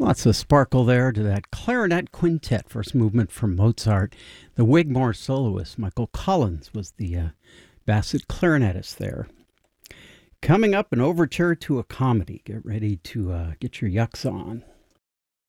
Lots of sparkle there to that clarinet quintet, first movement from Mozart. The Wigmore soloist, Michael Collins, was the Bassett clarinetist there. Coming up, an overture to a comedy. Get ready to get your yucks on.